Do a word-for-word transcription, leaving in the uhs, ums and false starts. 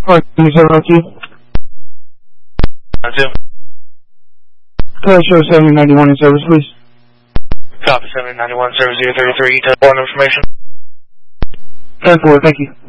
Alright, can you seven oh two? Two. Can I show seventy ninety-one in service, please? Copy, seventy ninety-one, service zero thirty-three, telephone information. ten four, thank you.